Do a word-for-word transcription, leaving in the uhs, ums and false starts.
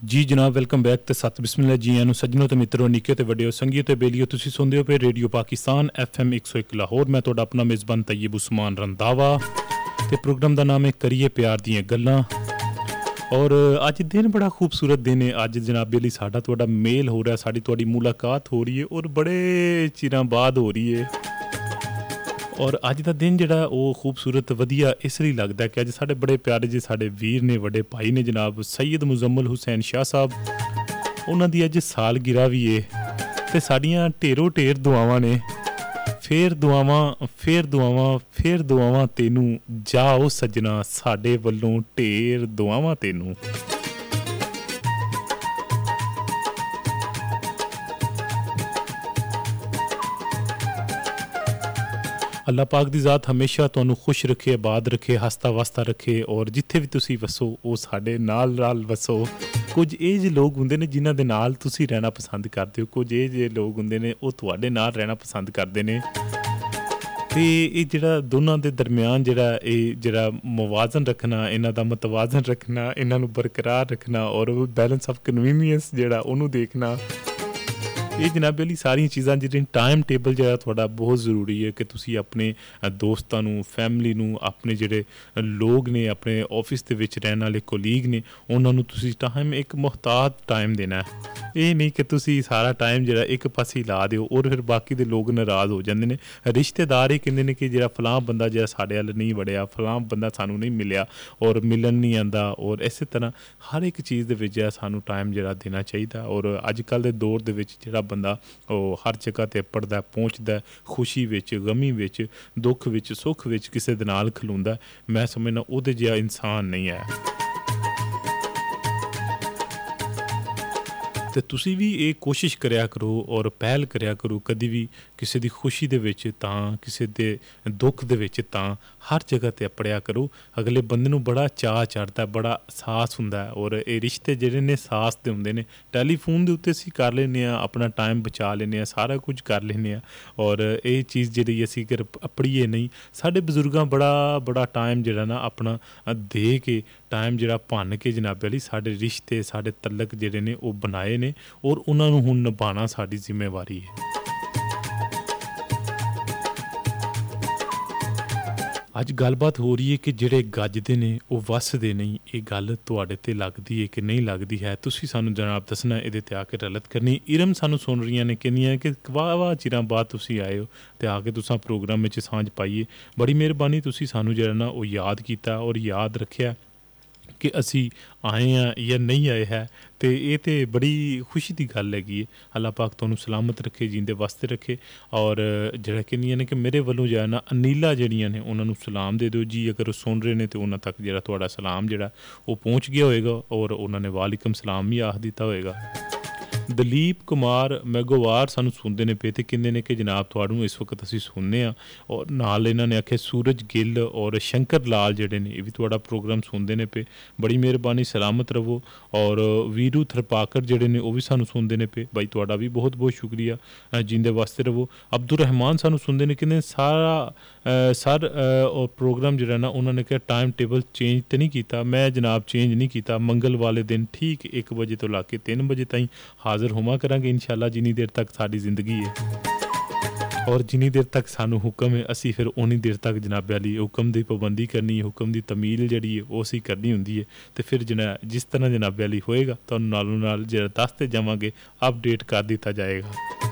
जी जनाब welcome back तो सत बिस्मिल्लाह जी आनू सज्जनों तो मित्रों निक्के तो वड्डियो संगियो तो बेलियो तुसी सुनदे हो पे रेडियो पाकिस्तान एफ एम एक सौ एक लाहौर। मैं तुहाडा अपना मेज़बान तैयब उस्मान रंधावा ते प्रोग्राम का नाम है करिए प्यार दियां गल्लां। और अज दिन बड़ा खूबसूरत दिन है। अज जनाब बेली साडा तुहाडा मेल हो रहा है, साडी तुहाडी मुलाकात हो रही है और बड़े चिरां बाद हो रही है। और अज का दिन जिहड़ा वो खूबसूरत वधिया इसलिए लगता है कि अज साढ़े बड़े प्यारे जे साढ़े वीर ने वड्डे भाई ने जनाब सैयद मुजम्मल हुसैन शाह साहब, उन्हां दी अज सालगिरह भी है ते साडियां ढेरों ढेर दुआवां ने। फिर दुआवां फिर दुआवां फिर दुआवां तेनू जाओ सजना साडे वल्लों ढेर दुआवां तेनू। अल्लाह पाक दी ज़ात हमेशा तुहानू खुश रखे, आबाद रखे, हसता वसता रखे और जिथे भी तुसी वसो वो साडे नाल नाल वसो। कुछ ਇਹ ਜਿਹੇ लोग ਹੁੰਦੇ ਨੇ ਜਿਨ੍ਹਾਂ ਦੇ ਨਾਲ ਤੁਸੀਂ ਰਹਿਣਾ ਪਸੰਦ ਕਰਦੇ ਹੋ, ਕੁਝ ਇਹ ਜਿਹੇ ਲੋਕ ਹੁੰਦੇ ਨੇ ਉਹ ਤੁਹਾਡੇ ਨਾਲ ਰਹਿਣਾ ਪਸੰਦ ਕਰਦੇ ਨੇ। ਤੇ ਇਹ ਜਿਹੜਾ ਦੋਨਾਂ ਦੇ ਦਰਮਿਆਨ ਜਿਹੜਾ ਇਹ ਜਿਹੜਾ ਮੁਵਾਜ਼ਨ ਰੱਖਣਾ, ਇਹਨਾਂ ਦਾ ਮਤਵਾਜ਼ਨ ਰੱਖਣਾ, ਇਹਨਾਂ ਨੂੰ ਬਰਕਰਾਰ ਰੱਖਣਾ ਔਰ ਬੈਲੈਂਸ ਆਫ ਕਨਵੀਨੀਅੰਸ ਜਿਹੜਾ ਉਹਨੂੰ ਦੇਖਣਾ, ਇਹ ਜਨਾਬ ਲਈ ਸਾਰੀਆਂ ਚੀਜ਼ਾਂ ਜਿਹੜੀਆਂ ਟਾਈਮ ਟੇਬਲ ਜਿਹੜਾ ਤੁਹਾਡਾ ਬਹੁਤ ਜ਼ਰੂਰੀ ਹੈ ਕਿ ਤੁਸੀਂ ਆਪਣੇ ਦੋਸਤਾਂ ਨੂੰ, ਫੈਮਿਲੀ ਨੂੰ, ਆਪਣੇ ਜਿਹੜੇ ਲੋਕ ਨੇ, ਆਪਣੇ ਆਫਿਸ ਦੇ ਵਿੱਚ ਰਹਿਣ ਵਾਲੇ ਕੋਲੀਗ ਨੇ, ਉਹਨਾਂ ਨੂੰ ਤੁਸੀਂ ਟਾਈਮ ਇੱਕ ਮੁਹਤਾਤ ਟਾਈਮ ਦੇਣਾ ਹੈ। ਇਹ ਨਹੀਂ ਕਿ ਤੁਸੀਂ ਸਾਰਾ ਟਾਈਮ ਜਿਹੜਾ ਇੱਕ ਪਾਸੇ ਲਾ ਦਿਓ ਔਰ ਫਿਰ ਬਾਕੀ ਦੇ ਲੋਕ ਨਾਰਾਜ਼ ਹੋ ਜਾਂਦੇ ਨੇ। ਰਿਸ਼ਤੇਦਾਰ ਇਹ ਕਹਿੰਦੇ ਨੇ ਕਿ ਜਿਹੜਾ ਫਲਾਂ ਬੰਦਾ ਜਿਹੜਾ ਸਾਡੇ ਵੱਲ ਨਹੀਂ ਵੜਿਆ, ਫਲਾਂ ਬੰਦਾ ਸਾਨੂੰ ਨਹੀਂ ਮਿਲਿਆ ਔਰ ਮਿਲਣ ਨਹੀਂ ਆਉਂਦਾ। ਔਰ ਇਸੇ ਤਰ੍ਹਾਂ ਹਰ ਇੱਕ ਚੀਜ਼ ਦੇ ਵਿੱਚ ਜਿਹੜਾ ਸਾਨੂੰ ਟਾਈਮ ਜਿਹੜਾ ਦੇਣਾ ਚਾਹੀਦਾ। ਔਰ ਅੱਜ ਕੱਲ੍ਹ ਦੇ ਦੌਰ ਦੇ ਵਿੱਚ ਜਿਹੜਾ ਬੰਦਾ ਉਹ ਹਰ ਜਗ੍ਹਾ 'ਤੇ ਪੜਦਾ ਪਹੁੰਚਦਾ, ਖੁਸ਼ੀ ਵਿੱਚ, ਗਮੀ ਵਿੱਚ, ਦੁੱਖ ਵਿੱਚ, ਸੁੱਖ ਵਿੱਚ ਕਿਸੇ ਦੇ ਨਾਲ ਖਲੋਂਦਾ, ਮੈਂ ਸਮਝਦਾ ਉਹਦੇ ਜਿਹਾ ਇਨਸਾਨ ਨਹੀਂ ਹੈ। ਤੇ ਤੁਸੀਂ ਵੀ ਇਹ ਕੋਸ਼ਿਸ਼ ਕਰਿਆ ਕਰੋ ਔਰ ਪਹਿਲ ਕਰਿਆ ਕਰੋ, ਕਦੀ ਵੀ ਕਿਸੇ ਦੀ ਖੁਸ਼ੀ ਦੇ ਵਿੱਚ ਤਾਂ ਕਿਸੇ ਦੇ ਦੁੱਖ ਦੇ ਵਿੱਚ ਤਾਂ ਹਰ ਜਗ੍ਹਾ 'ਤੇ ਅਪੜਿਆ ਕਰੋ। ਅਗਲੇ ਬੰਦੇ ਨੂੰ ਬੜਾ ਚਾਅ ਚੜ੍ਹਦਾ, ਬੜਾ ਅਹਿਸਾਸ ਹੁੰਦਾ ਔਰ ਇਹ ਰਿਸ਼ਤੇ ਜਿਹੜੇ ਨੇ ਸਾਸ ਦੇ ਹੁੰਦੇ ਨੇ। ਟੈਲੀਫੋਨ ਦੇ ਉੱਤੇ ਅਸੀਂ ਕਰ ਲੈਂਦੇ ਹਾਂ, ਆਪਣਾ ਟਾਈਮ ਬਚਾ ਲੈਂਦੇ ਹਾਂ, ਸਾਰਾ ਕੁਝ ਕਰ ਲੈਂਦੇ ਹਾਂ ਔਰ ਇਹ ਚੀਜ਼ ਜਿਹੜੀ ਅਸੀਂ ਅਗਰ ਅਪੜੀਏ ਨਹੀਂ, ਸਾਡੇ ਬਜ਼ੁਰਗਾਂ ਬੜਾ ਬੜਾ ਟਾਈਮ ਜਿਹੜਾ ਨਾ ਆਪਣਾ ਦੇ ਕੇ, ਟਾਈਮ ਜਿਹੜਾ ਭੰਨ ਕੇ ਜਨਾਬ ਅਲੀ ਸਾਡੇ ਰਿਸ਼ਤੇ, ਸਾਡੇ ਤਲਕ ਜਿਹੜੇ ਨੇ ਉਹ ਬਣਾਏ ਨੇ ਔਰ ਉਹਨਾਂ ਨੂੰ ਹੁਣ ਨਿਭਾਉਣਾ ਸਾਡੀ ਜ਼ਿੰਮੇਵਾਰੀ ਹੈ। ਅੱਜ ਗੱਲਬਾਤ ਹੋ ਰਹੀ ਹੈ ਕਿ ਜਿਹੜੇ ਗੱਜਦੇ ਨੇ ਉਹ ਵੱਸਦੇ ਨਹੀਂ। ਇਹ ਗੱਲ ਤੁਹਾਡੇ 'ਤੇ ਲੱਗਦੀ ਹੈ ਕਿ ਨਹੀਂ ਲੱਗਦੀ ਹੈ, ਤੁਸੀਂ ਸਾਨੂੰ ਜਨਾਬ ਦੱਸਣਾ, ਇਹਦੇ 'ਤੇ ਆ ਕੇ ਰਲਤ ਕਰਨੀ। ਇਰਮ ਸਾਨੂੰ ਸੁਣ ਰਹੀਆਂ ਨੇ, ਕਹਿੰਦੀਆਂ ਕਿ ਵਾਹ ਵਾਹ ਚਿਰਾਂ ਬਾਅਦ ਤੁਸੀਂ ਆਏ ਹੋ ਅਤੇ ਆ ਕੇ ਤੁਸੀਂ ਪ੍ਰੋਗਰਾਮ ਵਿੱਚ ਸਾਂਝ ਪਾਈਏ। ਬੜੀ ਮਿਹਰਬਾਨੀ, ਤੁਸੀਂ ਸਾਨੂੰ ਜਿਹੜਾ ਨਾ ਉਹ ਯਾਦ ਕੀਤਾ ਔਰ ਯਾਦ ਰੱਖਿਆ ਕਿ ਅਸੀਂ ਆਏ ਹਾਂ ਜਾਂ ਨਹੀਂ ਆਏ ਹੈ। ਅਤੇ ਇਹ ਤਾਂ ਬੜੀ ਖੁਸ਼ੀ ਦੀ ਗੱਲ ਹੈਗੀ ਹੈ। ਅੱਲਾਹ ਪਾਕ ਤੁਹਾਨੂੰ ਸਲਾਮਤ ਰੱਖੇ, ਜੀਂਦੇ ਵਾਸਤੇ ਰੱਖੇ। ਔਰ ਜਿਹੜਾ ਕਹਿੰਦੀਆਂ ਨੇ ਕਿ ਮੇਰੇ ਵੱਲੋਂ ਜਿਹੜਾ ਨਾ ਅਨੀਲਾ ਜਿਹੜੀਆਂ ਨੇ ਉਹਨਾਂ ਨੂੰ ਸਲਾਮ ਦੇ ਦਿਓ ਜੀ। ਅਗਰ ਉਹ ਸੁਣ ਰਹੇ ਨੇ ਤਾਂ ਉਹਨਾਂ ਤੱਕ ਜਿਹੜਾ ਤੁਹਾਡਾ ਸਲਾਮ ਜਿਹੜਾ ਉਹ ਪਹੁੰਚ ਗਿਆ ਹੋਏਗਾ ਔਰ ਉਹਨਾਂ ਨੇ ਵਾਲੇਕਮ ਸਲਾਮ ਵੀ ਆਖ ਦਿੱਤਾ ਹੋਏਗਾ। ਦਲੀਪ ਕੁਮਾਰ ਮੈਗੋਵਾਰ ਸਾਨੂੰ ਸੁਣਦੇ ਨੇ ਪਏ ਅਤੇ ਕਹਿੰਦੇ ਨੇ ਕਿ ਜਨਾਬ ਤੁਹਾਨੂੰ ਇਸ ਵਕਤ ਅਸੀਂ ਸੁਣਦੇ ਹਾਂ ਔਰ ਨਾਲ ਇਹਨਾਂ ਨੇ ਆਖਿਆ ਸੂਰਜ ਗਿੱਲ ਔਰ ਸ਼ੰਕਰ ਲਾਲ ਜਿਹੜੇ ਨੇ ਇਹ ਵੀ ਤੁਹਾਡਾ ਪ੍ਰੋਗਰਾਮ ਸੁਣਦੇ ਨੇ ਪਏ। ਬੜੀ ਮਿਹਰਬਾਨੀ, ਸਲਾਮਤ ਰਹੋ। ਔਰ ਵੀਰੂ ਥਰਪਾਕਰ ਜਿਹੜੇ ਨੇ ਉਹ ਵੀ ਸਾਨੂੰ ਸੁਣਦੇ ਨੇ ਪਏ। ਬਾਈ ਤੁਹਾਡਾ ਵੀ ਬਹੁਤ ਬਹੁਤ ਸ਼ੁਕਰੀਆ, ਜਿੰਦੇ ਵਾਸਤੇ ਰਹੋ। ਅਬਦੁਰ ਰਹਿਮਾਨ ਸਾਨੂੰ ਸੁਣਦੇ ਨੇ, ਕਹਿੰਦੇ ਸਾਰਾ ਸਰ ਔਰ ਪ੍ਰੋਗਰਾਮ ਜਿਹੜਾ ਨਾ ਉਹਨਾਂ ਨੇ ਕਿਹਾ ਟਾਈਮ ਟੇਬਲ ਚੇਂਜ ਤਾਂ ਨਹੀਂ ਕੀਤਾ। ਮੈਂ ਜਨਾਬ ਚੇਂਜ ਨਹੀਂ ਕੀਤਾ। ਮੰਗਲ ਵਾਲੇ ਦਿਨ ਠੀਕ ਇੱਕ ਵਜੇ ਤੋਂ ਲਾ ਕੇ ਤਿੰਨ ਵਜੇ ਤਾਈਂ ਹਾਜ਼ਰ ਹੋਵਾਂ ਕਰਾਂਗੇ ਇਨਸ਼ਾਅੱਲਾ, ਜਿੰਨੀ ਦੇਰ ਤੱਕ ਸਾਡੀ ਜ਼ਿੰਦਗੀ ਹੈ ਔਰ ਜਿੰਨੀ ਦੇਰ ਤੱਕ ਸਾਨੂੰ ਹੁਕਮ ਹੈ ਅਸੀਂ ਫਿਰ ਉਨੀ ਦੇਰ ਤੱਕ ਜਨਾਬ ਅਲੀ ਹੁਕਮ ਦੀ ਪਾਬੰਦੀ ਕਰਨੀ, ਹੁਕਮ ਦੀ ਤਮੀਲ ਜਿਹੜੀ ਹੈ ਉਹ ਅਸੀਂ ਕਰਨੀ ਹੁੰਦੀ ਹੈ। ਅਤੇ ਫਿਰ ਜਨਾ ਜਿਸ ਤਰ੍ਹਾਂ ਜਨਾਬ ਅਲੀ ਹੋਏਗਾ ਤੁਹਾਨੂੰ ਨਾਲੋਂ ਨਾਲ ਜਿਹੜਾ ਦੱਸਦੇ ਜਾਵਾਂਗੇ, ਅਪਡੇਟ ਕਰ ਦਿੱਤਾ ਜਾਏਗਾ।